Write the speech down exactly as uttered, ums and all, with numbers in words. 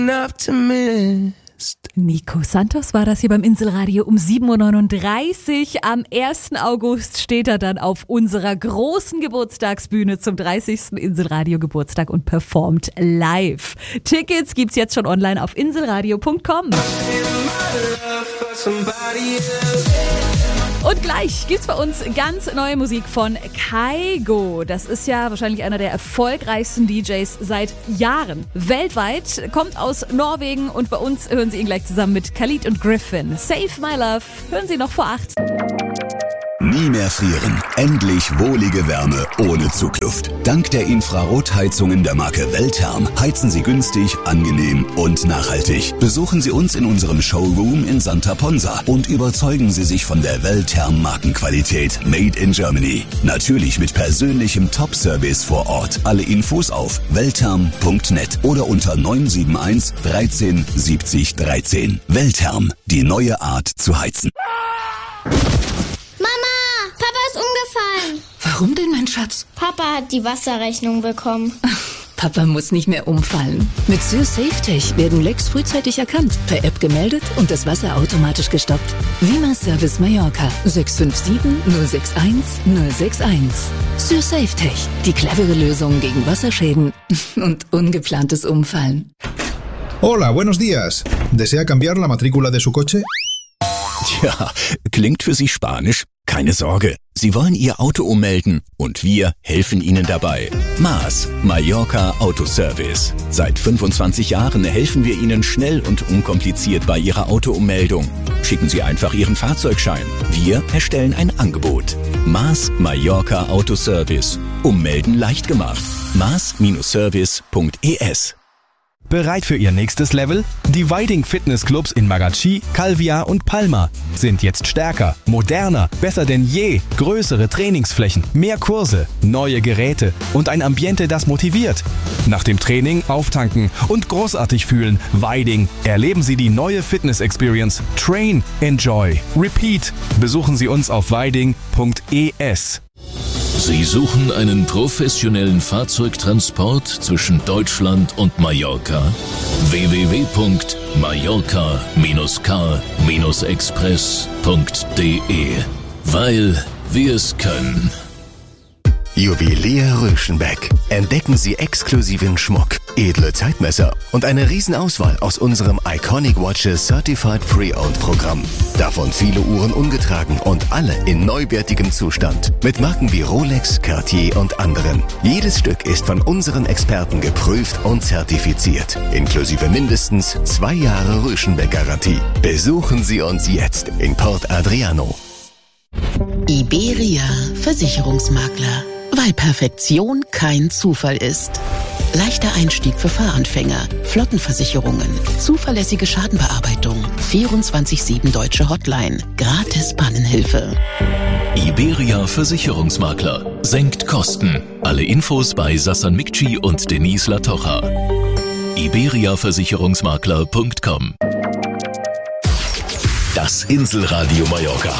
Nico Santos war das hier beim Inselradio um sieben Uhr neununddreißig. Am ersten August steht er dann auf unserer großen Geburtstagsbühne zum dreißigsten Inselradio Geburtstag und performt live. Tickets gibt's jetzt schon online auf inselradio punkt com. Und gleich gibt's bei uns ganz neue Musik von Kygo. Das ist ja wahrscheinlich einer der erfolgreichsten D Js seit Jahren. Weltweit, kommt aus Norwegen und bei uns hören Sie ihn gleich zusammen mit Khalid und Griffin. Save My Love, hören Sie noch vor acht. Nie mehr frieren. Endlich wohlige Wärme ohne Zugluft. Dank der Infrarotheizungen der Marke Weltherm heizen Sie günstig, angenehm und nachhaltig. Besuchen Sie uns in unserem Showroom in Santa Ponsa und überzeugen Sie sich von der Weltherm Markenqualität Made in Germany. Natürlich mit persönlichem Top-Service vor Ort. Alle Infos auf weltherm punkt net oder unter neun sieben eins dreizehn siebzig dreizehn. Weltherm, die neue Art zu heizen. Umgefallen. Warum denn, mein Schatz? Papa hat die Wasserrechnung bekommen. Papa muss nicht mehr umfallen. Mit SürSafeTech werden Lecks frühzeitig erkannt, per App gemeldet und das Wasser automatisch gestoppt. Vima Service Mallorca sechs fünf sieben null sechs eins null sechs eins. SürSafeTech, die clevere Lösung gegen Wasserschäden und ungeplantes Umfallen. Hola, buenos días. ¿Desea cambiar la matrícula de su coche? Tja, klingt für Sie Spanisch? Keine Sorge, Sie wollen Ihr Auto ummelden und wir helfen Ihnen dabei. Maas, Mallorca Autoservice. Seit fünfundzwanzig Jahren helfen wir Ihnen schnell und unkompliziert bei Ihrer Autoummeldung. Schicken Sie einfach Ihren Fahrzeugschein. Wir erstellen ein Angebot. Maas, Mallorca Autoservice. Ummelden leicht gemacht. maas Service punkt e s. Bereit für Ihr nächstes Level? Die Weiding Fitnessclubs in Magachi, Calvia und Palma sind jetzt stärker, moderner, besser denn je, größere Trainingsflächen, mehr Kurse, neue Geräte und ein Ambiente, das motiviert. Nach dem Training auftanken und großartig fühlen. Weiding. Erleben Sie die neue Fitness-Experience. Train, Enjoy, Repeat. Besuchen Sie uns auf weiding punkt e s. Sie suchen einen professionellen Fahrzeugtransport zwischen Deutschland und Mallorca? w w w punkt mallorca K express punkt d e. Weil wir es können. Juwelier Röschenbeck. Entdecken Sie exklusiven Schmuck, edle Zeitmesser und eine Riesenauswahl aus unserem Iconic Watches Certified Pre-Owned Programm. Davon viele Uhren ungetragen und alle in neuwertigem Zustand. Mit Marken wie Rolex, Cartier und anderen. Jedes Stück ist von unseren Experten geprüft und zertifiziert. Inklusive mindestens zwei Jahre Röschenbeck-Garantie. Besuchen Sie uns jetzt in Port Adriano. Iberia Versicherungsmakler. Weil Perfektion kein Zufall ist. Leichter Einstieg für Fahranfänger, Flottenversicherungen, zuverlässige Schadenbearbeitung, vierundzwanzig sieben deutsche Hotline, gratis Pannenhilfe. Iberia Versicherungsmakler. Senkt Kosten. Alle Infos bei Sassan Mikci und Denise Latocha. iberia versicherungsmakler punkt com. Das Inselradio Mallorca.